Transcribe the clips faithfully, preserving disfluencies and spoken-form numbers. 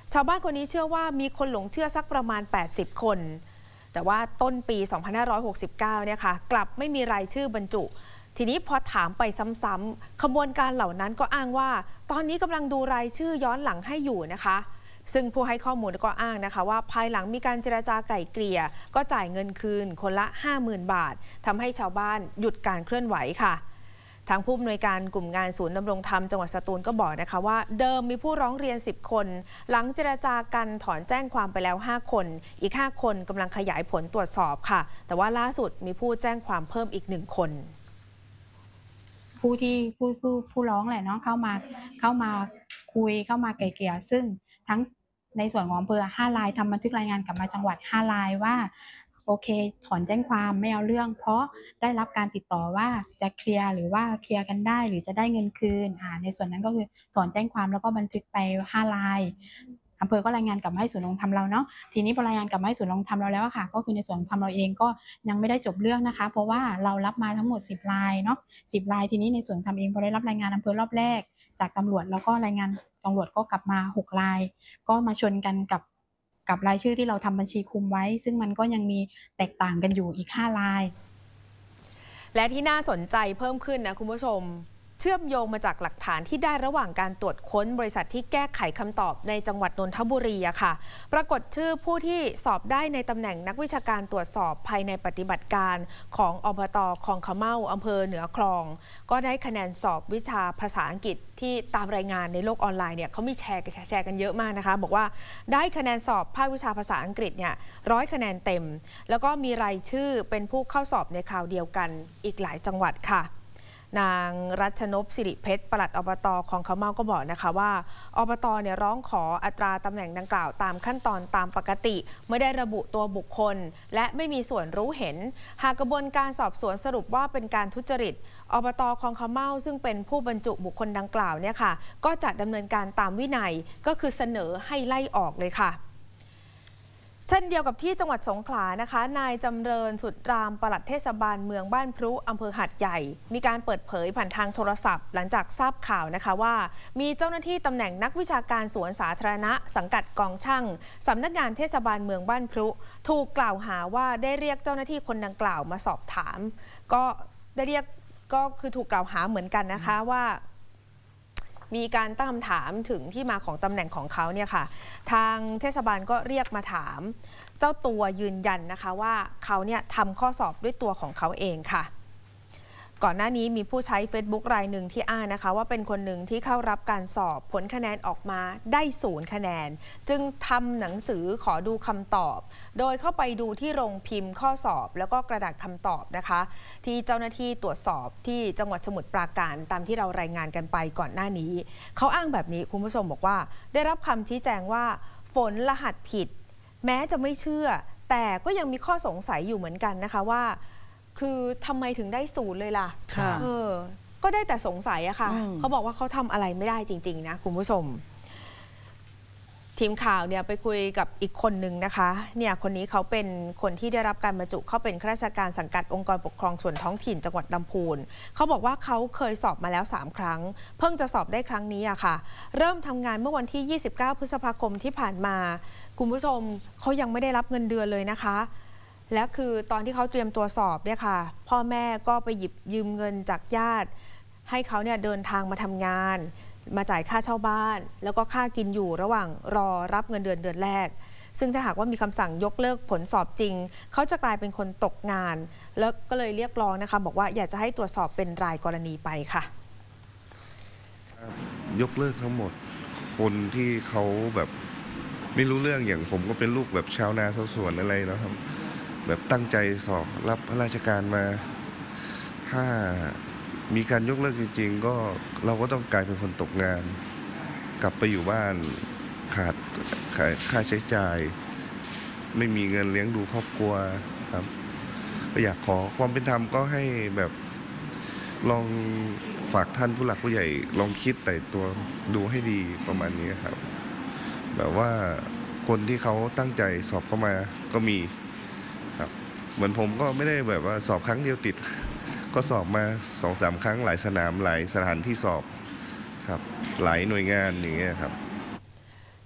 ชาวบ้านคนนี้เชื่อว่ามีคนหลงเชื่อสักประมาณแปดสิบคนแต่ว่าต้นปีสองพันห้าร้อยหกสิบเก้าเนี่ยค่ะกลับไม่มีรายชื่อบรรจุทีนี้พอถามไปซ้ำๆขบวนการเหล่านั้นก็อ้างว่าตอนนี้กำลังดูรายชื่อย้อนหลังให้อยู่นะคะซึ่งผู้ให้ข้อมูลก็อ้างนะคะว่าภายหลังมีการเจรจาไกล่เกลี่ยก็จ่ายเงินคืนคนละ ห้าหมื่น บาททำให้ชาวบ้านหยุดการเคลื่อนไหวค่ะทางผู้อำนวยการกลุ่มงานศูนย์ดำรงธรรมจังหวัดสตูลก็บอกนะคะว่าเดิมมีผู้ร้องเรียนสิบคนหลังเจรจากันถอนแจ้งความไปแล้วห้าคนอีกห้าคนกำลังขยายผลตรวจสอบค่ะแต่ว่าล่าสุดมีผู้แจ้งความเพิ่มอีกหนึ่งคนผู้ที่ผู้ผู้ผู้ร้องแหละเนาะเข้ามาเข้ามาคุยเข้ามาไกล่เกลี่ยซึ่งทั้งในส่วนของอำเภอห้ารายทำบันทึกรายงานกลับมาจังหวัดห้ารายว่าโอเคถอนแจ้งความไม่เอาเรื่องเพราะได้รับการติดต่อว่าจะเคลียร์หรือว่าเคลียร์กันได้หรือจะได้เงินคืนอ่าในส่วนนั้นก็คือถอนแจ้งความแล้วก็บันทึกไปห้ารายอำเภอก็รายงานกลับมาให้ศูนย์ดำรงธรรมเราเนาะทีนี้พอรายงานกลับมาให้ศูนย์ดำรงธรรมเราแล้วค่ะก็คือในส่วนของธรรมเราเองก็ยังไม่ได้จบเรื่องนะคะเพราะว่าเรารับมาทั้งหมดสิบรายเนาะสิบรายทีนี้ในส่วนทำเองพอได้รับรายงานอำเภอรอบแรกจากตำรวจแล้วก็รายงานตำรวจก็กลับมาหกรายก็มาชนกันกับกับรายชื่อที่เราทำบัญชีคุมไว้ซึ่งมันก็ยังมีแตกต่างกันอยู่อีกห้ารายและที่น่าสนใจเพิ่มขึ้นนะคุณผู้ชมเชื่อมโยงมาจากหลักฐานที่ได้ระหว่างการตรวจค้นบริษัทที่แก้ไขคำตอบในจังหวัดนนทบุรีอะค่ะปรากฏชื่อผู้ที่สอบได้ในตำแหน่งนักวิชาการตรวจสอบภายในปฏิบัติการของอบต.คลองขะเมาอำเภอเหนือคลองก็ได้คะแนนสอบวิชาภาษาอังกฤษที่ตามรายงานในโลกออนไลน์เนี่ยเขามีแชร์แชร์กันเยอะมากนะคะบอกว่าได้คะแนนสอบภาควิชาภาษาอังกฤษเนี่ยร้อยคะแนนเต็มแล้วก็มีรายชื่อเป็นผู้เข้าสอบในคราวเดียวกันอีกหลายจังหวัดค่ะนางรัชนพสิริเพชรปลัดอบต.คลองขะเมาก็บอกนะคะว่าอบต.เนี่ยร้องขออัตราตำแหน่งดังกล่าวตามขั้นตอนตามปกติไม่ได้ระบุตัวบุคคลและไม่มีส่วนรู้เห็นหากกระบวนการสอบสวนสรุปว่าเป็นการทุจริตอบต.คลองขะเมาซึ่งเป็นผู้บรรจุบุคคลดังกล่าวเนี่ยค่ะก็จะดำเนินการตามวินัยก็คือเสนอให้ไล่ออกเลยค่ะเช่นเดียวกับที่จังหวัดสงขลานะคะนายจำเริญสุดรามปลัดเทศบาลเมืองบ้านพรุอำเภอหาดใหญ่มีการเปิดเผยผ่านทางโทรศัพท์หลังจากทราบข่าวนะคะว่ามีเจ้าหน้าที่ตำแหน่งนักวิชาการสวนสาธารณะสังกัดกองช่างสำนักงานเทศบาลเมืองบ้านพรุถูกกล่าวหาว่าได้เรียกเจ้าหน้าที่คนดังกล่าวมาสอบถามก็ได้เรียกก็คือถูกกล่าวหาเหมือนกันนะคะว่ามีการตั้งคำถามถึงที่มาของตำแหน่งของเขาเนี่ยค่ะทางเทศบาลก็เรียกมาถามเจ้าตัวยืนยันนะคะว่าเขาเนี่ยทำข้อสอบด้วยตัวของเขาเองค่ะก่อนหน้านี้มีผู้ใช้ Facebook รายหนึ่งที่อ้างนะคะว่าเป็นคนหนึ่งที่เข้ารับการสอบผลคะแนนออกมาได้ศูนย์คะแนนจึงทำหนังสือขอดูคำตอบโดยเข้าไปดูที่โรงพิมพ์ข้อสอบแล้วก็กระดาษคำตอบนะคะที่เจ้าหน้าที่ตรวจสอบที่จังหวัดสมุทรปราการตามที่เรารายงานกันไปก่อนหน้านี้เขาอ้างแบบนี้คุณผู้ชมบอกว่าได้รับคำชี้แจงว่าฝนรหัสผิดแม้จะไม่เชื่อแต่ก็ยังมีข้อสงสัยอยู่เหมือนกันนะคะว่าคือทำไมถึงได้ศูนย์เลยล่ะเออก็ได้แต่สงสัยอะค่ะเขาบอกว่าเขาทำอะไรไม่ได้จริงๆนะคุณผู้ชมทีมข่าวเนี่ยไปคุยกับอีกคนหนึ่งนะคะเนี่ยคนนี้เขาเป็นคนที่ได้รับการบรรจุเข้าเป็นข้าราชการสังกัดองค์กรปกครองส่วนท้องถิ่นจังหวัดลำพูนเขาบอกว่าเขาเคยสอบมาแล้วสามครั้งเพิ่งจะสอบได้ครั้งนี้อะค่ะเริ่มทำงานเมื่อวันที่ยี่สิบเก้าพฤษภาคมที่ผ่านมาคุณผู้ชมเขายังไม่ได้รับเงินเดือนเลยนะคะและคือตอนที่เขาเตรียมตัวสอบเนี่ยค่ะพ่อแม่ก็ไปหยิบยืมเงินจากญาติให้เขาเนี่ยเดินทางมาทำงานมาจ่ายค่าเช่าบ้านแล้วก็ค่ากินอยู่ระหว่างรอรับเงินเดือนเดือนแรกซึ่งถ้าหากว่ามีคำสั่งยกเลิกผลสอบจริงเขาจะกลายเป็นคนตกงานแล้วก็เลยเรียกร้องนะคะบอกว่าอยากจะให้ตรวจสอบเป็นรายกรณีไปค่ะยกเลิกทั้งหมดคนที่เขาแบบไม่รู้เรื่องอย่างผมก็เป็นลูกแบบชาวนาชาวสวนอะไรนะครับแบบตั้งใจสอบรับพระราชการมาถ้ามีการยกเลิกจริงๆก็เราก็ต้องกลายเป็นคนตกงานกลับไปอยู่บ้านขาดค่าใช้จ่ายไม่มีเงินเลี้ยงดูครอบครัวครับก็อยากขอความเป็นธรรมก็ให้แบบลองฝากท่านผู้หลักผู้ใหญ่ลองคิดแต่ตัวดูให้ดีประมาณนี้ครับแบบว่าคนที่เขาตั้งใจสอบเข้ามาก็มีครับเหมือนผมก็ไม่ได้แบบว่าสอบครั้งเดียวติดก็สอบมา สองสาม ครั้งหลายสนามหลายสถานที่สอบครับหลายหน่วยงานอย่างเงี้ยครับ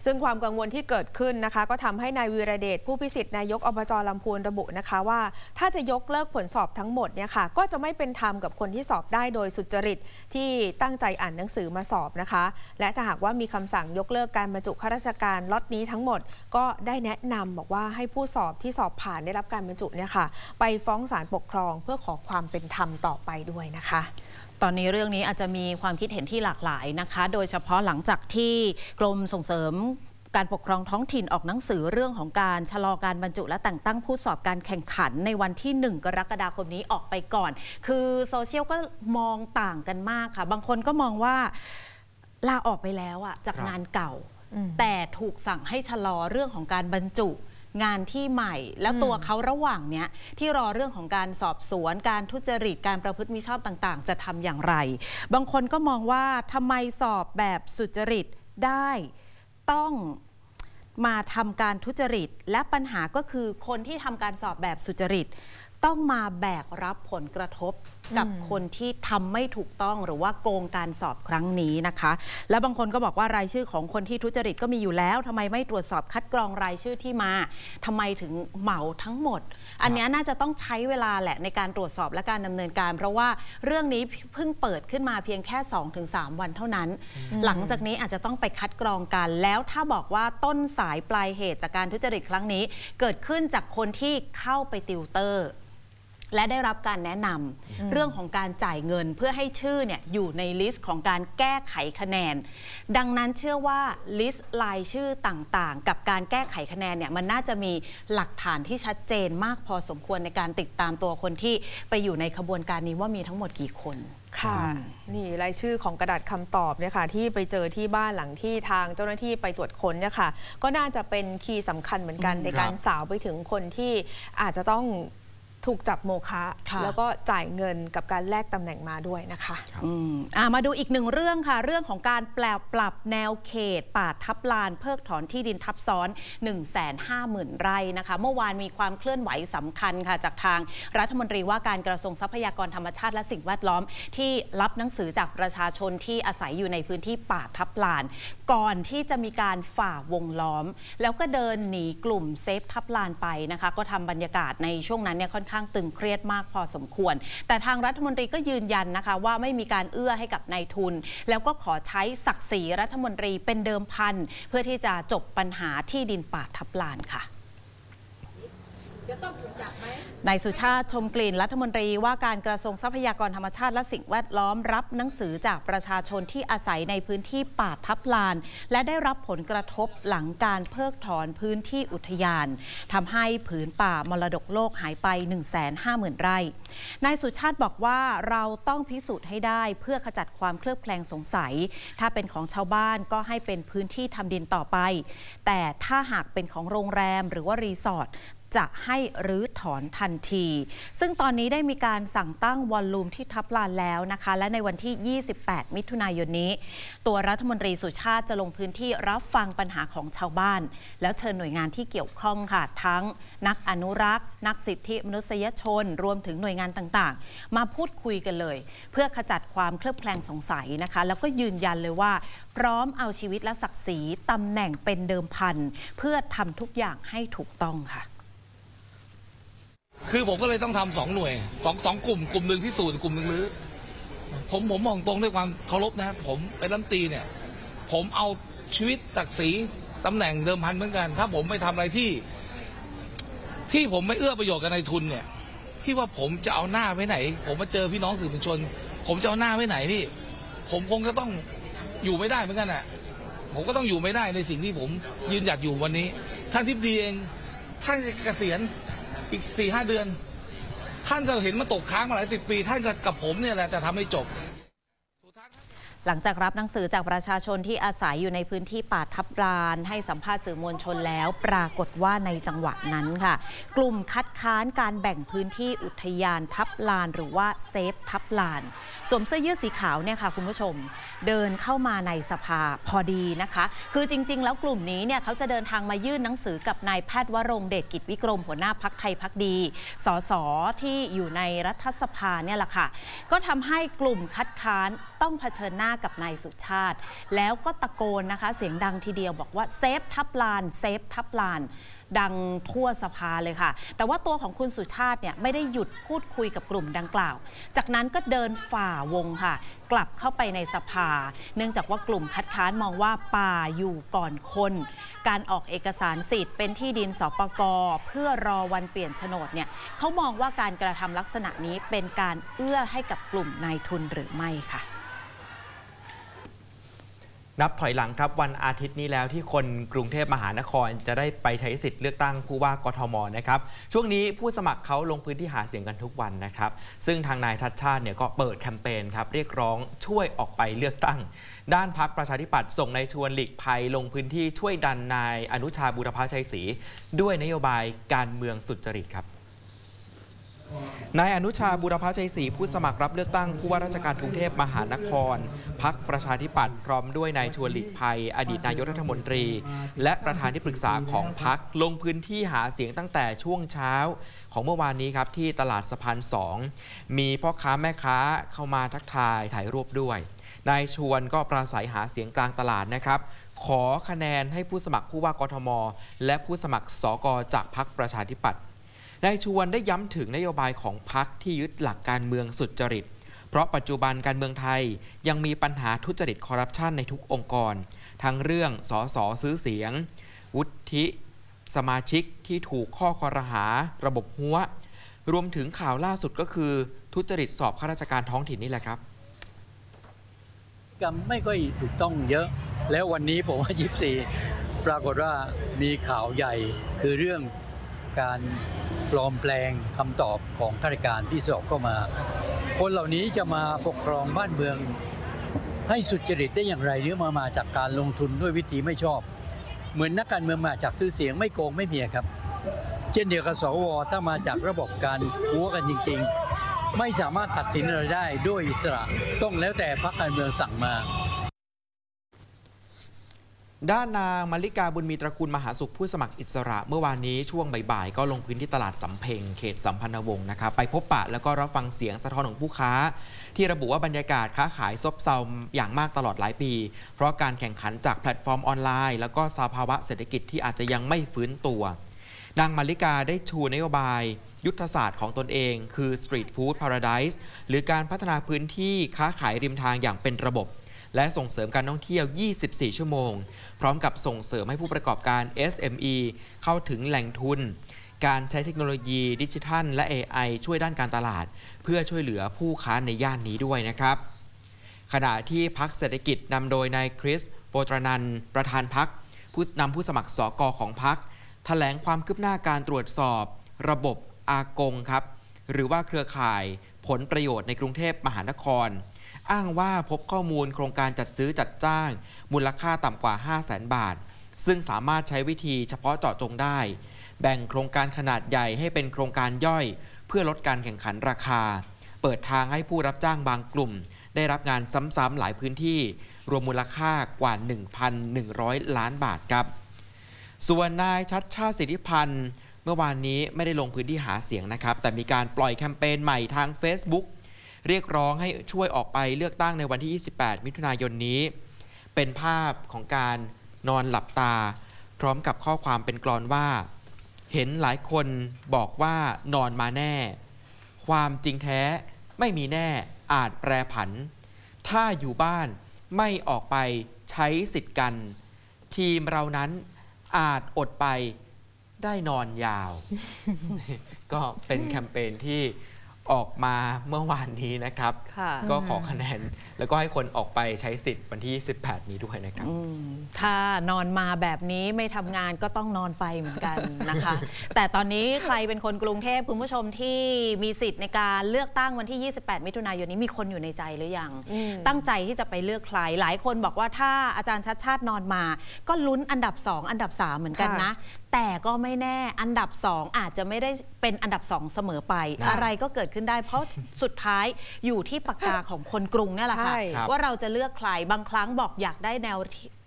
ซึ่งความกังวลที่เกิดขึ้นนะคะก็ทำให้นายวีระเดชผู้พิสิทธิ์นายกอบจ.ลำพูนระบุนะคะว่าถ้าจะยกเลิกผลสอบทั้งหมดเนี่ยค่ะก็จะไม่เป็นธรรมกับคนที่สอบได้โดยสุจริตที่ตั้งใจอ่านหนังสือมาสอบนะคะและถ้าหากว่ามีคำสั่งยกเลิกการบรรจุข้าราชการล็อตนี้ทั้งหมดก็ได้แนะนำบอกว่าให้ผู้สอบที่สอบผ่านได้รับการบรรจุเนี่ยค่ะไปฟ้องศาลปกครองเพื่อขอความเป็นธรรมต่อไปด้วยนะคะตอนนี้เรื่องนี้อาจจะมีความคิดเห็นที่หลากหลายนะคะโดยเฉพาะหลังจากที่กรมส่งเสริมการปกครองท้องถิ่นออกหนังสือเรื่องของการชะลอการบรรจุและแต่งตั้งผู้สอบการแข่งขันในวันที่หนึ่งกรกฎาคมนี้ออกไปก่อนคือโซเชียลก็มองต่างกันมากค่ะบางคนก็มองว่าลาออกไปแล้วอะจากงานเก่าแต่ถูกสั่งให้ชะลอเรื่องของการบรรจุงานที่ใหม่แล้วตัวเขาระหว่างเนี้ยที่รอเรื่องของการสอบสวนการทุจริตการประพฤติมิชอบต่างๆจะทำอย่างไรบางคนก็มองว่าทำไมสอบแบบสุจริตได้ต้องมาทำการทุจริตและปัญหาก็คือคนที่ทำการสอบแบบสุจริตต้องมาแบกรับผลกระทบกับคนที่ทำไม่ถูกต้องหรือว่าโกงการสอบครั้งนี้นะคะและบางคนก็บอกว่ารายชื่อของคนที่ทุจริตก็มีอยู่แล้วทำไมไม่ตรวจสอบคัดกรองรายชื่อที่มาทำไมถึงเหมาทั้งหมดอันนี้น่าจะต้องใช้เวลาแหละในการตรวจสอบและการดำเนินการเพราะว่าเรื่องนี้เพิ่งเปิดขึ้นมาเพียงแค่ สองถึงสาม วันเท่านั้นหลังจากนี้อาจจะต้องไปคัดกรองกันแล้วถ้าบอกว่าต้นสายปลายเหตุจากการทุจริตครั้งนี้เกิดขึ้นจากคนที่เข้าไปติวเตอร์และได้รับการแนะนำเรื่องของการจ่ายเงินเพื่อให้ชื่อเนี่ยอยู่ในลิสต์ของการแก้ไขคะแนนดังนั้นเชื่อว่าลิสต์รายชื่อต่างๆกับการแก้ไขคะแนนเนี่ยมันน่าจะมีหลักฐานที่ชัดเจนมากพอสมควรในการติดตามตัวคนที่ไปอยู่ในขบวนการนี้ว่ามีทั้งหมดกี่คนค่ะนี่รายชื่อของกระดาษคำตอบเนี่ยค่ะที่ไปเจอที่บ้านหลังที่ทางเจ้าหน้าที่ไปตรวจค้นเนี่ยค่ะก็น่าจะเป็นคีย์สำคัญเหมือนกันในการสาวไปถึงคนที่อาจจะต้องถูกจับโมฆะแล้วก็จ่ายเงินกับการแลกตำแหน่งมาด้วยนะคะมาดูอีกหนึ่งเรื่องค่ะเรื่องของการแปลปรับแนวเขตป่าทับลานเพิกถอนที่ดินทับซ้อน หนึ่งแสนห้าหมื่น ไร่นะคะเมื่อวานมีความเคลื่อนไหวสำคัญค่ะจากทางรัฐมนตรีว่าการกระทรวงทรัพยากรธรรมชาติและสิ่งแวดล้อมที่รับหนังสือจากประชาชนที่อาศัยอยู่ในพื้นที่ป่าทับลานก่อนที่จะมีการฝ่าวงล้อมแล้วก็เดินหนีกลุ่มเซฟทับลานไปนะคะก็ทำบรรยากาศในช่วงนั้นเนี่ยค่อนข้างตึงเครียดมากพอสมควรแต่ทางรัฐมนตรีก็ยืนยันนะคะว่าไม่มีการเอื้อให้กับนายทุนแล้วก็ขอใช้ศักดิ์ศรีรัฐมนตรีเป็นเดิมพันเพื่อที่จะจบปัญหาที่ดินป่าทับลานค่ะนายสุชาติชมกลิ่นรัฐมนตรีว่าการกระทรวงทรัพยากรธรรมชาติและสิ่งแวดล้อมรับหนังสือจากประชาชนที่อาศัยในพื้นที่ป่าทับลานและได้รับผลกระทบหลังการเพิกถอนพื้นที่อุทยานทำให้ผืนป่ามรดกโลกหายไป หนึ่งแสนห้าหมื่น ไร่นายสุชาติบอกว่าเราต้องพิสูจน์ให้ได้เพื่อขจัดความเคลือบแคลงสงสัยถ้าเป็นของชาวบ้านก็ให้เป็นพื้นที่ทำดินต่อไปแต่ถ้าหากเป็นของโรงแรมหรือว่ารีสอร์ทจะให้รื้อถอนทันทีซึ่งตอนนี้ได้มีการสั่งตั้งวอลลุ่มที่ทับลานแล้วนะคะและในวันที่ยี่สิบแปดมิถุนายนนี้ตัวรัฐมนตรีสุชาติจะลงพื้นที่รับฟังปัญหาของชาวบ้านแล้วเชิญหน่วยงานที่เกี่ยวข้องค่ะทั้งนักอนุรักษ์นักสิทธิมนุษยชนรวมถึงหน่วยงานต่างๆมาพูดคุยกันเลยเพื่อขจัดความเคลือบแคลงสงสัยนะคะแล้วก็ยืนยันเลยว่าพร้อมเอาชีวิตและศักดิ์ศรีตำแหน่งเป็นเดิมพันเพื่อทำทุกอย่างให้ถูกต้องค่ะคือผมก็เลยต้องทำสองหน่วยสองสองกลุ่มกลุ่มหนึ่งพิสูจน์กลุ่มหนึ่งรื้อผมผมมองตรงด้วยความเคารพนะผมเป็นรัฐมนตรีเนี่ยผมเอาชีวิตศักดิ์ศรีตำแหน่งเดิมพันเหมือนกันถ้าผมไม่ทำอะไรที่ที่ผมไม่เอื้อประโยชน์กับนายทุนเนี่ยพี่ว่าผมจะเอาหน้าไว้ไหนผมมาเจอพี่น้องสื่อมวลชนผมจะเอาหน้าไว้ไหนพี่ผมคงจะต้องอยู่ไม่ได้เหมือนกันแหละผมก็ต้องอยู่ไม่ได้ในสิ่งที่ผมยืนหยัดอยู่วันนี้ท่านทิพย์ดีเองท่านเกษียณอีก สี่ห้า เดือนท่านก็เห็นมาตกค้างมาหลายสิบปีท่านกับผมเนี่ยแหละจะทำให้จบหลังจากรับหนังสือจากประชาชนที่อาศัยอยู่ในพื้นที่ป่าทับลานให้สัมภาษณ์สื่อมวลชนแล้วปรากฏว่าในจังหวะนั้นค่ะกลุ่มคัดค้านการแบ่งพื้นที่อุทยานทับลานหรือว่าเซฟทับลานสวมเสื้อยืดสีขาวเนี่ยค่ะคุณผู้ชมเดินเข้ามาในสภาพอดีนะคะคือจริงๆแล้วกลุ่มนี้เนี่ยเขาจะเดินทางมายื่นหนังสือกับนายแพทย์วรงค์เดชกิจวิกรมหัวหน้าพรรคไทยพรรคดีสสที่อยู่ในรัฐสภาเนี่ยแหละค่ะก็ทำให้กลุ่มคัดค้านต้องเผชิญหน้ากับนายสุชาติแล้วก็ตะโกนนะคะเสียงดังทีเดียวบอกว่าเซฟทับลานเซฟทับลานดังทั่วสภาเลยค่ะแต่ว่าตัวของคุณสุชาติเนี่ยไม่ได้หยุดพูดคุยกับกลุ่มดังกล่าวจากนั้นก็เดินฝ่าวงค่ะกลับเข้าไปในสภาเนื่องจากว่ากลุ่มคัดค้านมองว่าป่าอยู่ก่อนคนการออกเอกสารสิทธิ์เป็นที่ดินสปก.เพื่อรอวันเปลี่ยนโฉนดเนี่ยเขามองว่าการกระทำลักษณะนี้เป็นการเอื้อให้กับกลุ่มนายทุนหรือไม่ค่ะนับถอยหลังครับวันอาทิตย์นี้แล้วที่คนกรุงเทพมหานครจะได้ไปใช้สิทธิ์เลือกตั้งผู้ว่ากทมนะครับช่วงนี้ผู้สมัครเขาลงพื้นที่หาเสียงกันทุกวันนะครับซึ่งทางนายชัชชาติเนี่ยก็เปิดแคมเปญครับเรียกร้องช่วยออกไปเลือกตั้งด้านพรรคประชาธิปัตย์ส่งนายชวนหลีกภัยลงพื้นที่ช่วยดันนายอนุชาบูรพชัยศรีด้วยนโยบายการเมืองสุจริตครับนายอนุชาบูรพชัยศรีผู้สมัครรับเลือกตั้งผู้ว่าราชการกรุงเทพมหานครพรรคประชาธิปัตย์พร้อมด้วยนายชวนหลีกภัยอดีตนายกรัฐมนตรีและประธานที่ปรึกษาของพรรคลงพื้นที่หาเสียงตั้งแต่ช่วงเช้าของเมื่อวานนี้ครับที่ตลาดสะพานสองมีพ่อค้าแม่ค้าเข้ามาทักทายถ่ายรูปด้วยนายชวนก็ปราศัยหาเสียงกลางตลาดนะครับขอคะแนนให้ผู้สมัครผู้ว่ากทมและผู้สมัครสกจากพรรคประชาธิปัตย์นายชวนได้ย้ำถึงนโยบายของพรรคที่ยึดหลักการเมืองสุจริตเพราะปัจจุบันการเมืองไทยยังมีปัญหาทุจริตคอร์รัปชันในทุกองค์กรทั้งเรื่องสสซื้อเสียงวุฒิสมาชิกที่ถูกข้อคอรหาระบบหัวรวมถึงข่าวล่าสุดก็คือทุจริตสอบข้าราชการท้องถิ่นนี่แหละครับกรรมไม่ค่อยถูกต้องเยอะแล้ววันนี้ผมว่ายี่สิบสี่ปรากฏว่ามีข่าวใหญ่คือเรื่องการปลอมแปลงคำตอบของข้าราชการที่สอบเข้ามาคนเหล่านี้จะมาปกครองบ้านเมืองให้สุจริตได้อย่างไรหรือมามาจากการลงทุนด้วยวิธีไม่ชอบเหมือนนักการเมืองมาจากซื้อเสียงไม่โกงไม่มีครับเช่นเดียวกับสวถ้ามาจากระบบการหัวกันจริงๆไม่สามารถตัดสินอะไรได้ด้วยอิสระต้องแล้วแต่พรรคการเมืองสั่งมาด้านนางมลิกาบุญมีตระกูลมหาสุขผู้สมัครอิสระเมื่อวานนี้ช่วงบ่ายๆก็ลงพื้นที่ตลาดสำเพ็งเขตสัมพันธวงศ์นะครับไปพบปะแล้วก็รับฟังเสียงสะท้อนของผู้ค้าที่ระบุว่าบรรยากาศค้าขายซบเซาอย่างมากตลอดหลายปีเพราะการแข่งขันจากแพลตฟอร์มออนไลน์แล้วก็สภาวะเศรษฐกิจที่อาจจะยังไม่ฟื้นตัวนางมลิกาได้ชูนโยบายยุทธศาสตร์ของตนเองคือ Street Food Paradise หรือการพัฒนาพื้นที่ค้าขายริมทางอย่างเป็นระบบและส่งเสริมการท่องเที่ยวยี่สิบสี่ชั่วโมงพร้อมกับส่งเสริมให้ผู้ประกอบการ เอส เอ็ม อี เข้าถึงแหล่งทุนการใช้เทคโนโลยีดิจิทัลและ เอ ไอ ช่วยด้านการตลาดเพื่อช่วยเหลือผู้ค้าในย่านนี้ด้วยนะครับขณะที่พรรคเศรษฐกิจนำโดยนายคริสโปตรนันท์ประธานพรรคผู้นำผู้สมัครสกของพรรคแถลงความคืบหน้าการตรวจสอบระบบอากงครับหรือว่าเครือข่ายผลประโยชน์ในกรุงเทพมหานครอ้างว่าพบข้อมูลโครงการจัดซื้อจัดจ้างมูลค่าต่ำกว่า ห้าแสน บาทซึ่งสามารถใช้วิธีเฉพาะเจาะจงได้แบ่งโครงการขนาดใหญ่ให้เป็นโครงการย่อยเพื่อลดการแข่งขันราคาเปิดทางให้ผู้รับจ้างบางกลุ่มได้รับงานซ้ำๆหลายพื้นที่รวมมูลค่ากว่า หนึ่งพันหนึ่งร้อย ล้านบาทครับส่วนนายชัชชาติสิทธิพันธ์เมื่อวานนี้ไม่ได้ลงพื้นที่หาเสียงนะครับแต่มีการปล่อยแคมเปญใหม่ทาง Facebookเรียกร้องให้ช่วยออกไปเลือกตั้งในวันที่ ยี่สิบแปด มิถุนายนนี้เป็นภาพของการนอนหลับตาพร้อมกับข้อความเป็นกลอนว่าเห็นหลายคนบอกว่านอนมาแน่ความจริงแท้ไม่มีแน่อาจแปรผันถ้าอยู่บ้านไม่ออกไปใช้สิทธิ์กันทีมเรานั้นอาจอดไปได้นอนยาว ก็เป็นแคมเปญที่ออกมาเมื่อวานนี้นะครับก็ขอคะแนนแล้วก็ให้คนออกไปใช้สิทธิ์วันที่สิบแปดนี้ด้วยนะครับถ้านอนมาแบบนี้ไม่ทำงานก็ต้องนอนไปเหมือนกันนะคะ แต่ตอนนี้ใครเป็นคนกรุงเทพคุณผู้ชมที่มีสิทธิ์ในการเลือกตั้งวันที่ยี่สิบแปดมิถุนายนนี้มีคนอยู่ในใจหรือยังตั้งใจที่จะไปเลือกใครหลายคนบอกว่าถ้าอาจารย์ชัชชาตินอนมาก็ลุ้นอันดับสองอันดับสามเหมือนกันนะแต่ก็ไม่แน่อันดับสองอาจจะไม่ได้เป็นอันดับสองเสมอไปอะไรก็เกิดขึ้นได้เพราะสุดท้ายอยู่ที่ปากกาของคนกรุงนี่แหละค่ะว่าเราจะเลือกใครบางครั้งบอกอยากได้แนว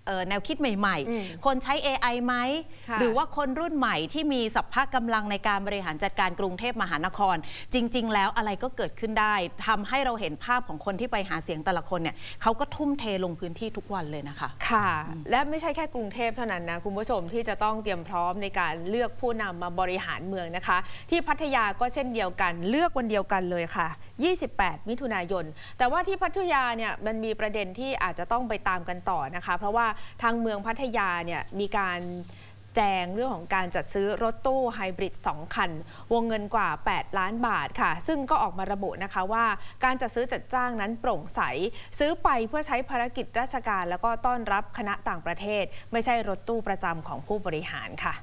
แนวคิดใหม่ๆคนใช้ เอ ไอ ไหมหรือว่าคนรุ่นใหม่ที่มีสัพพะกำลังในการบริหารจัดการกรุงเทพมหานครจริงๆแล้วอะไรก็เกิดขึ้นได้ทำให้เราเห็นภาพของคนที่ไปหาเสียงแต่ละคนเนี่ยเขาก็ทุ่มเทลงพื้นที่ทุกวันเลยนะคะค่ะและไม่ใช่แค่กรุงเทพเท่านั้นนะคุณผู้ชมที่จะต้องเตรียมพร้อมในการเลือกผู้นำมาบริหารเมืองนะคะที่พัทยาก็เช่นเดียวกันเลือกวันเดียวกันเลยค่ะยี่สิบแปดมิถุนายนแต่ว่าที่พัทยาเนี่ยมันมีประเด็นที่อาจจะต้องไปตามกันต่อนะคะเพราะว่าทางเมืองพัทยาเนี่ยมีการแจงเรื่องของการจัดซื้อรถตู้ไฮบริดสองคันวงเงินกว่าแปดล้านบาทค่ะซึ่งก็ออกมาระบุนะคะว่าการจัดซื้อจัดจ้างนั้นโปร่งใสซื้อไปเพื่อใช้ภารกิจราชการแล้วก็ต้อนรับคณะต่างประเทศไม่ใช่รถตู้ประจำของผู้บริหารค่ะ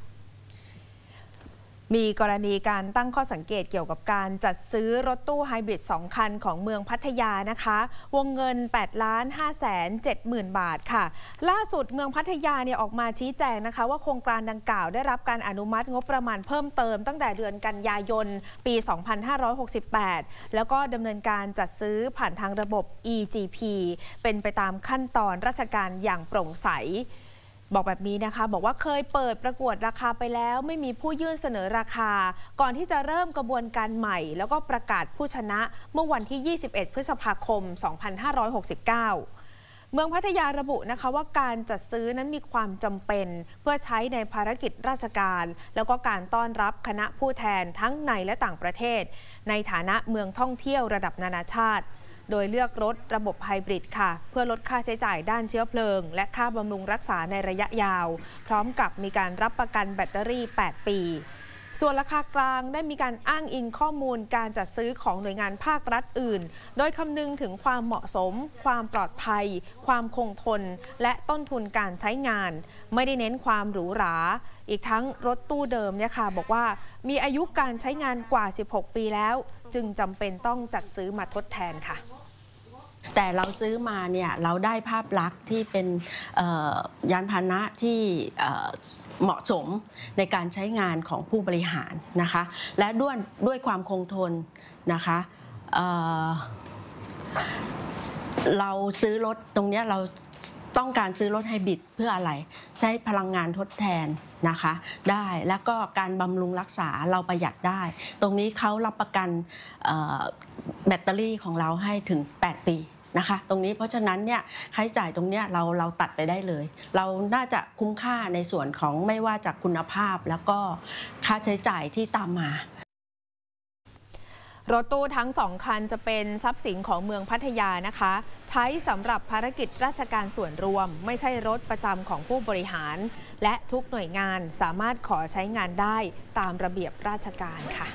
มีกรณีการตั้งข้อสังเกตเกี่ยวกับการจัดซื้อรถตู้ไฮบริดสองคันของเมืองพัทยานะคะวงเงิน แปดล้านห้าแสนเจ็ดหมื่น บาทค่ะล่าสุดเมืองพัทยาเนี่ยออกมาชี้แจงนะคะว่าโครงการดังกล่าวได้รับการอนุมัติงบประมาณเพิ่มเติมตั้งแต่เดือนกันยายนปี สองพันห้าร้อยหกสิบแปด แล้วก็ดำเนินการจัดซื้อผ่านทางระบบ อี จี พี เป็นไปตามขั้นตอนราชการอย่างโปร่งใสบอกแบบนี้นะคะบอกว่าเคยเปิดประกวดราคาไปแล้วไม่มีผู้ยื่นเสนอราคาก่อนที่จะเริ่มกระบวนการใหม่แล้วก็ประกาศผู้ชนะเมื่อวันที่ยี่สิบเอ็ดพฤษภาคมสองพันห้าร้อยหกสิบเก้าเมืองพัทยาระบุนะคะว่าการจัดซื้อนั้นมีความจำเป็นเพื่อใช้ในภารกิจราชการแล้วก็การต้อนรับคณะผู้แทนทั้งในและต่างประเทศในฐานะเมืองท่องเที่ยวระดับนานาชาติโดยเลือกรถระบบไฮบริดค่ะเพื่อลดค่าใช้จ่ายด้านเชื้อเพลิงและค่าบำรุงรักษาในระยะยาวพร้อมกับมีการรับประกันแบตเตอรี่แปดปีส่วนราคากลางได้มีการอ้างอิงข้อมูลการจัดซื้อของหน่วยงานภาครัฐอื่นโดยคำนึงถึงความเหมาะสมความปลอดภัยความคงทนและต้นทุนการใช้งานไม่ได้เน้นความหรูหราอีกทั้งรถตู้เดิมเนี่ยค่ะบอกว่ามีอายุการใช้งานกว่าสิบหกปีแล้วจึงจำเป็นต้องจัดซื้อมาทดแทนค่ะแต่เราซื้อมาเนี่ยเราได้ภาพลักษณ์ที่เป็นยานพาหนะที่เหมาะสมในการใช้งานของผู้บริหารนะคะและด้วยด้วยความคงทนนะคะเเราซื้อรถตรงนี้เราต้องการซื้อรถไฮบริดเพื่ออะไรใช้พลังงานทดแทนนะคะได้แล้วก็การบำรุงรักษาเราประหยัดได้ตรงนี้เขารับประกันแบตเตอรี่ของเราให้ถึงแปดปีนะคะตรงนี้เพราะฉะนั้นเนี่ยค่าใช้จ่ายตรงนี้เราเราตัดไปได้เลยเราน่าจะคุ้มค่าในส่วนของไม่ว่าจากคุณภาพแล้วก็ค่าใช้จ่ายที่ตามมารถตู้ทั้งสองคันจะเป็นทรัพย์สินของเมืองพัทยานะคะใช้สำหรับภารกิจราชการส่วนรวมไม่ใช่รถประจำของผู้บริหารและทุกหน่วยงานสามารถขอใช้งานได้ตามระเบียบราชการค่ะ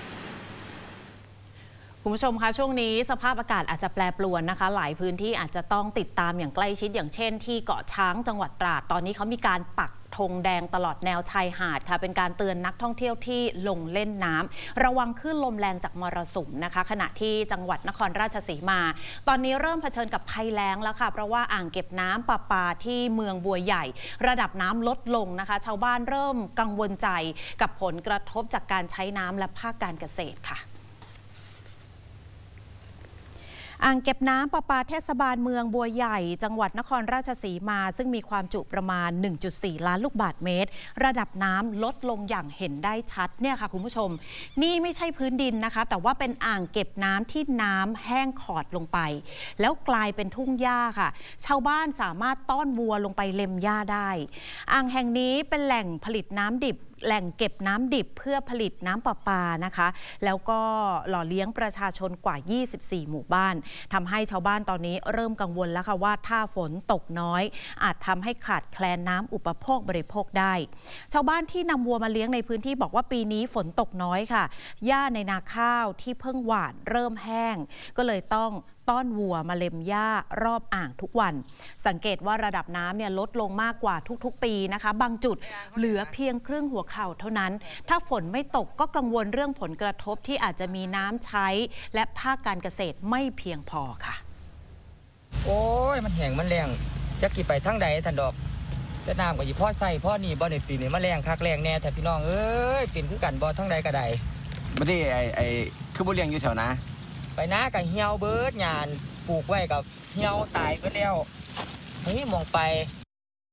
คุณผู้ชมคะช่วงนี้สภาพอากาศอาจจะแปรปรวนนะคะหลายพื้นที่อาจจะต้องติดตามอย่างใกล้ชิดอย่างเช่นที่เกาะช้างจังหวัดตราดตอนนี้เขามีการปักธงแดงตลอดแนวชายหาดค่ะเป็นการเตือนนักท่องเที่ยวที่ลงเล่นน้ำระวังคลื่นลมแรงจากมรสุมนะคะขณะที่จังหวัดนครราชสีมาตอนนี้เริ่มเผชิญกับภัยแล้งแล้วค่ะเพราะว่าอ่างเก็บน้ำประปาที่เมืองบัวใหญ่ระดับน้ำลดลงนะคะชาวบ้านเริ่มกังวลใจกับผลกระทบจากการใช้น้ำและภาคการเกษตรค่ะอ่างเก็บน้ำประปาเทศบาลเมืองบัวใหญ่จังหวัดนครราชสีมาซึ่งมีความจุประมาณ หนึ่งจุดสี่ ล้านลูกบาศก์เมตรระดับน้ำลดลงอย่างเห็นได้ชัดเนี่ยค่ะคุณผู้ชมนี่ไม่ใช่พื้นดินนะคะแต่ว่าเป็นอ่างเก็บน้ำที่น้ำแห้งขอดลงไปแล้วกลายเป็นทุ่งหญ้าค่ะชาวบ้านสามารถต้อนวัวลงไปเล็มหญ้าได้อ่างแห่งนี้เป็นแหล่งผลิตน้ำดิบแหล่งเก็บน้ำดิบเพื่อผลิตน้ำประปานะคะแล้วก็หล่อเลี้ยงประชาชนกว่ายี่สิบสี่หมู่บ้านทำให้ชาวบ้านตอนนี้เริ่มกังวลแล้วค่ะว่าถ้าฝนตกน้อยอาจทำให้ขาดแคลนน้ำอุปโภคบริโภคได้ชาวบ้านที่นำวัวมาเลี้ยงในพื้นที่บอกว่าปีนี้ฝนตกน้อยค่ะหญ้าในนาข้าวที่เพิ่งหว่านเริ่มแห้งก็เลยต้องต้อนวัวมาเล็มหญ้ารอบอ่างทุกวันสังเกตว่าระดับน้ำเนี่ยลดลงมากกว่าทุกๆปีนะคะบางจุดเหลือเพียงครึ่งหัวเข่าเท่านั้นถ้าฝนไม่ตกก็กังวลเรื่องผลกระทบที่อาจจะมีน้ำใช้และภาคการเกษตรไม่เพียงพอค่ะโอ้ยมันแห้งมันแรงจะกี่ไปทั้งใดทันดอกจะน้ำกับยี่พ่อใส่พ่อนี่บ่ในปีนี้มันแรงคักแรงแน่แต่พี่น้องเอ้ยปีนคือกันบ่ทั้งใดกระไดไม่ได้ไอ้ไอ้คือบุเรียงอยู่แถวนะไปน้ากับเหี่ยวเบิร์ดหยานปลูกไว้กับเหี่ยวตายไปแล้วนี่มองไป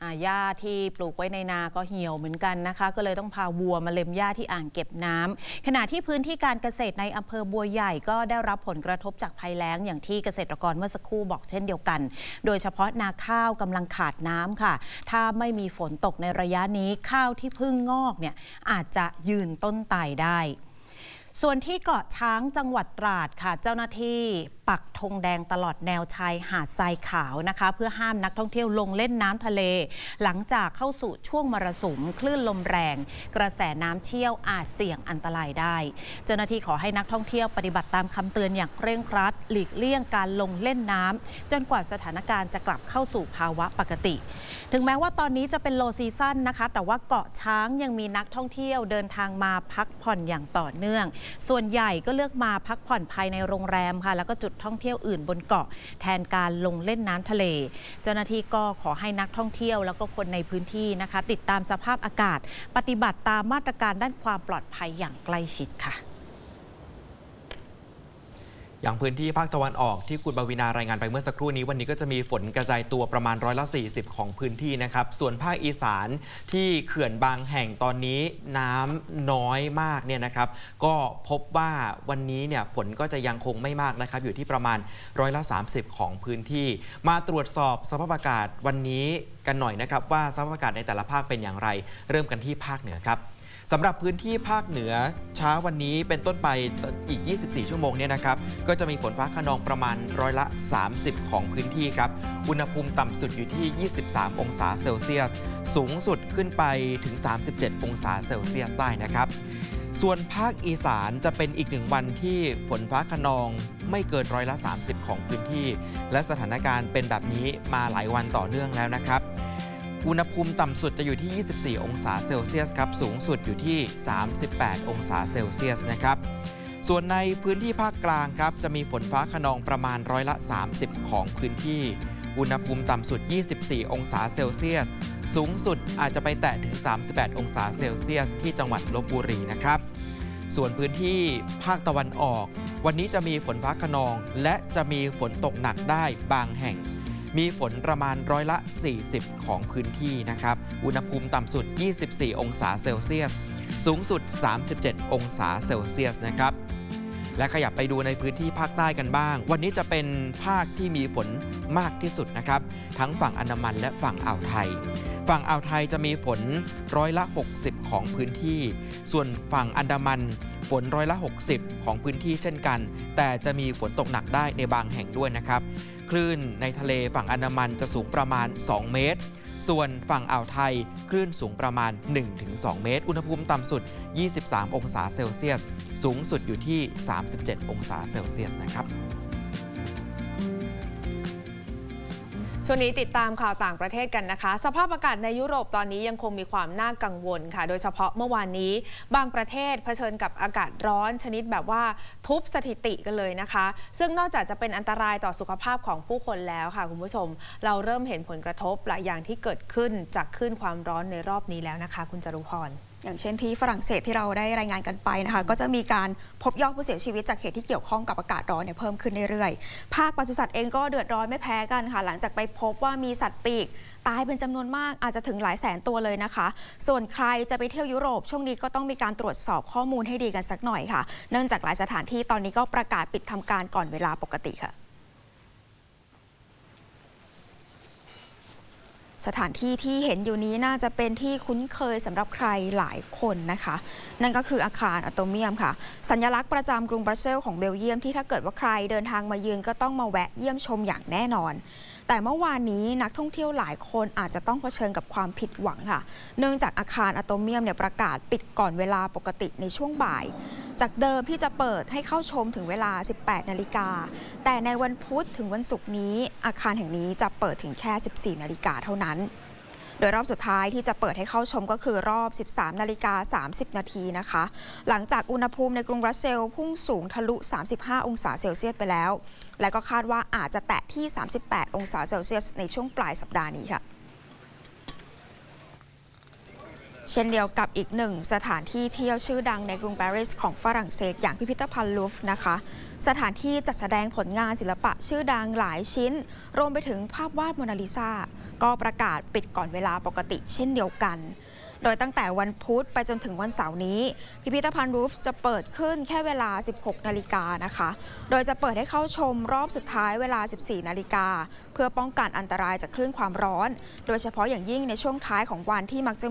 หญ้าที่ปลูกไว้ในนาก็เหี่ยวเหมือนกันนะคะก็เลยต้องพาวัวมาเล็มหญ้าที่อ่างเก็บน้ำขณะที่พื้นที่การเกษตรในอำเภอบัวใหญ่ก็ได้รับผลกระทบจากภัยแล้งอย่างที่เกษตรกรเมื่อสักครู่บอกเช่นเดียวกันโดยเฉพาะนาข้าวกำลังขาดน้ำค่ะถ้าไม่มีฝนตกในระยะนี้ข้าวที่เพิ่งงอกเนี่ยอาจจะยืนต้นตายได้ส่วนที่เกาะช้างจังหวัดตราดค่ะเจ้าหน้าที่ปักธงแดงตลอดแนวชายหาดทรายขาวนะคะเพื่อห้ามนักท่องเที่ยวลงเล่นน้ำทะเลหลังจากเข้าสู่ช่วงมรสุมคลื่นลมแรงกระแสน้ำเชี่ยวอาจเสี่ยงอันตรายได้เจ้าหน้าที่ขอให้นักท่องเที่ยวปฏิบัติตามคำเตือนอย่างเคร่งครัดหลีกเลี่ยงการลงเล่นน้ำจนกว่าสถานการณ์จะกลับเข้าสู่ภาวะปกติถึงแม้ว่าตอนนี้จะเป็นโลซีซั่นนะคะแต่ว่าเกาะช้างยังมีนักท่องเที่ยวเดินทางมาพักผ่อนอย่างต่อเนื่องส่วนใหญ่ก็เลือกมาพักผ่อนภายในโรงแรมค่ะแล้วก็จุดท่องเที่ยวอื่นบนเกาะแทนการลงเล่นน้ำทะเลเจ้าหน้าที่ก็ขอให้นักท่องเที่ยวแล้วก็คนในพื้นที่นะคะติดตามสภาพอากาศปฏิบัติตามมาตรการด้านความปลอดภัยอย่างใกล้ชิดค่ะอย่างพื้นที่ภาคตะวันออกที่คุณบวินารายงานไปเมื่อสักครู่นี้วันนี้ก็จะมีฝนกระจายตัวประมาณร้อยละสี่สิบของพื้นที่นะครับส่วนภาคอีสานที่เขื่อนบางแห่งตอนนี้น้ำน้อยมากเนี่ยนะครับก็พบว่าวันนี้เนี่ยฝนก็จะยังคงไม่มากนะครับอยู่ที่ประมาณร้อยละสามสิบของพื้นที่มาตรวจสอบสภาพอากาศวันนี้กันหน่อยนะครับว่าสภาพอากาศในแต่ละภาคเป็นอย่างไรเริ่มกันที่ภาคเหนือครับสำหรับพื้นที่ภาคเหนือเช้าวันนี้เป็นต้นไปอีกยี่สิบสี่ชั่วโมงเนี่ยนะครับก็จะมีฝนฟ้าคะนองประมาณร้อยละสามสิบของพื้นที่ครับอุณหภูมิต่ำสุดอยู่ที่ยี่สิบสามองศาเซลเซียสสูงสุดขึ้นไปถึงสามสิบเจ็ดองศาเซลเซียสได้นะครับส่วนภาคอีสานจะเป็นอีกหนึ่งวันที่ฝนฟ้าคะนองไม่เกินร้อยละสามสิบของพื้นที่และสถานการณ์เป็นแบบนี้มาหลายวันต่อเนื่องแล้วนะครับอุณหภูมิต่ำสุดจะอยู่ที่ยี่สิบสี่องศาเซลเซียสครับสูงสุดอยู่ที่สามสิบแปดองศาเซลเซียสนะครับส่วนในพื้นที่ภาคกลางครับจะมีฝนฟ้าคะนองประมาณร้อยละสามสิบของพื้นที่อุณหภูมิต่ำสุดยี่สิบสี่องศาเซลเซียสสูงสุดอาจจะไปแตะถึงสามสิบแปดองศาเซลเซียสที่จังหวัดลพบุรีนะครับส่วนพื้นที่ภาคตะวันออกวันนี้จะมีฝนฟ้าคะนองและจะมีฝนตกหนักได้บางแห่งมีฝนประมาณร้อยละสี่สิบของพื้นที่นะครับอุณหภูมิต่ำสุดยี่สิบสี่องศาเซลเซียสสูงสุดสามสิบเจ็ดองศาเซลเซียสนะครับและขยับไปดูในพื้นที่ภาคใต้กันบ้างวันนี้จะเป็นภาคที่มีฝนมากที่สุดนะครับทั้งฝั่งอันดามันและฝั่งอ่าวไทยฝั่งอ่าวไทยจะมีฝนร้อยละหกสิบของพื้นที่ส่วนฝั่งอันดามันฝนร้อยละหกสิบของพื้นที่เช่นกันแต่จะมีฝนตกหนักได้ในบางแห่งด้วยนะครับคลื่นในทะเลฝั่งอันดามันจะสูงประมาณสองเมตรส่วนฝั่งอ่าวไทยคลื่นสูงประมาณ หนึ่งถึงสอง เมตรอุณหภูมิต่ำสุดยี่สิบสามองศาเซลเซียสสูงสุดอยู่ที่สามสิบเจ็ดองศาเซลเซียสนะครับช่วงนี้ติดตามข่าวต่างประเทศกันนะคะสภาพอากาศในยุโรปตอนนี้ยังคงมีความน่ากังวลค่ะโดยเฉพาะเมื่อวานนี้บางประเทศเผชิญกับอากาศร้อนชนิดแบบว่าทุบสถิติกันเลยนะคะซึ่งนอกจากจะเป็นอันตรายต่อสุขภาพของผู้คนแล้วค่ะคุณผู้ชมเราเริ่มเห็นผลกระทบหลายอย่างที่เกิดขึ้นจากคลื่นความร้อนในรอบนี้แล้วนะคะคุณจรุพรอย่างเช่นที่ฝรั่งเศสที่เราได้รายงานกันไปนะคะก็จะมีการพบยอดผู้เสียชีวิตจากเหตุที่เกี่ยวข้องกับอากาศร้อนเนี่ยเพิ่มขึ้นเรื่อยๆภาคปศุสัตว์เองก็เดือดร้อนไม่แพ้กันค่ะหลังจากไปพบว่ามีสัตว์ปีกตายเป็นจำนวนมากอาจจะถึงหลายแสนตัวเลยนะคะส่วนใครจะไปเที่ยวยุโรปช่วงนี้ก็ต้องมีการตรวจสอบข้อมูลให้ดีกันสักหน่อยค่ะเนื่องจากหลายสถานที่ตอนนี้ก็ประกาศปิดทำการก่อนเวลาปกติค่ะสถานที่ที่เห็นอยู่นี้น่าจะเป็นที่คุ้นเคยสำหรับใครหลายคนนะคะนั่นก็คืออาคารอะโตเมียมค่ะสัญลักษณ์ประจำกรุงบรัสเซลส์ของเบลเยียมที่ถ้าเกิดว่าใครเดินทางมาเยือนก็ต้องมาแวะเยี่ยมชมอย่างแน่นอนแต่เมื่อวานนี้นักท่องเที่ยวหลายคนอาจจะต้องเผชิญกับความผิดหวังค่ะเนื่องจากอาคารอะโตเมียมเนี่ยประกาศปิดก่อนเวลาปกติในช่วงบ่ายจากเดิมที่จะเปิดให้เข้าชมถึงเวลา สิบแปดนาฬิกาแต่ในวันพุธถึงวันศุกร์นี้อาคารแห่งนี้จะเปิดถึงแค่ สิบสี่นาฬิกาเท่านั้นโดยรอบสุดท้ายที่จะเปิดให้เข้าชมก็คือรอบ สิบสามนาฬิกาสามสิบนาทีนะคะหลังจากอุณหภูมิในกรุงบรัสเซลส์พุ่งสูงทะลุสามสิบห้าองศาเซลเซียสไปแล้วและก็คาดว่าอาจจะแตะที่สามสิบแปดองศาเซลเซียสในช่วงปลายสัปดาห์นี้ค่ะเช่นเดียวกับอีกหนึ่งสถานที่เที่ยวชื่อดังในกรุงปารีสของฝรั่งเศสอย่างพิพิธภัณฑ์ลูฟร์นะคะสถานที่จัดแสดงผลงานศิลปะชื่อดังหลายชิ้นรวมไปถึงภาพวาดโมนาลิซาก็ประกาศปิดก่อนเวลาปกติเช่นเดียวกันโดยตั้งแต่วันพุธไปจนถึงวันเสาร์นี้พิพิธภัณฑ์รูฟจะเปิดขึ้นแค่เวลา สิบหกนาฬิกานะคะโดยจะเปิดให้เข้าชมรอบสุดท้ายเวลา สิบสี่นาฬิกาเพื่อป้องกันอันตรายจากคลื่นความร้อนโดยเฉพาะอย่างยิ่งในช่วงท้ายของวันที่มักจะ